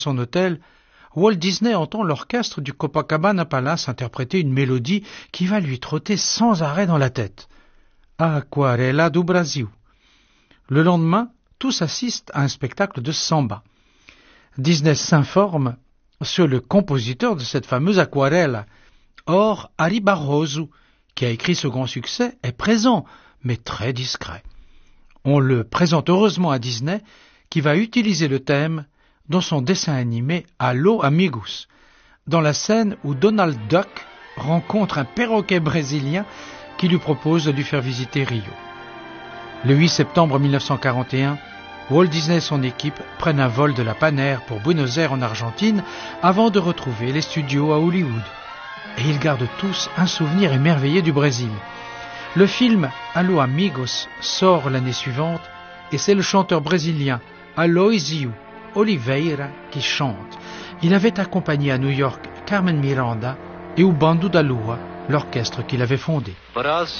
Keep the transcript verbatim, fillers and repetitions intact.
son hôtel, Walt Disney entend l'orchestre du Copacabana Palace interpréter une mélodie qui va lui trotter sans arrêt dans la tête. Aquarela do Brasil. Le lendemain, tous assistent à un spectacle de samba. Disney s'informe sur le compositeur de cette fameuse aquarelle. Or, Harry Barroso, qui a écrit ce grand succès, est présent, mais très discret. On le présente heureusement à Disney, qui va utiliser le thème dans son dessin animé Allo Amigos, dans la scène où Donald Duck rencontre un perroquet brésilien qui lui propose de lui faire visiter Rio. Le huit septembre mille neuf cent quarante et un, Walt Disney et son équipe prennent un vol de la Pan Air pour Buenos Aires en Argentine avant de retrouver les studios à Hollywood. Et ils gardent tous un souvenir émerveillé du Brésil. Le film Allo Amigos sort l'année suivante et c'est le chanteur brésilien Aloysio Oliveira qui chante. Il avait accompagné à New York Carmen Miranda et o Bando da Lua, l'orchestre qu'il avait fondé. Brasil.